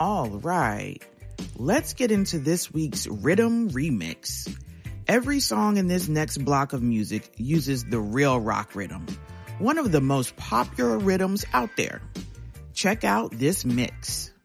All right, let's get into this week's Rhythm Remix. Every song in this next block of music uses the real rock rhythm, one of the most popular rhythms out there. Check out this mix.